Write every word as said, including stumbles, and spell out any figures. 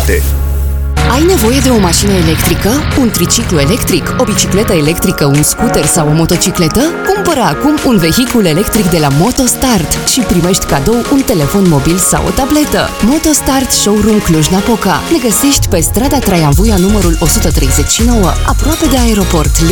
departe. Ai nevoie de o mașină electrică, un triciclu electric, o bicicletă electrică, un scooter sau o motocicletă? Cumpără acum un vehicul electric de la Motostart și primești cadou un telefon mobil sau o tabletă. Motostart Showroom Cluj-Napoca. Ne găsești pe strada Traian Vuia numărul o sută treizeci și nouă, aproape de aeroport.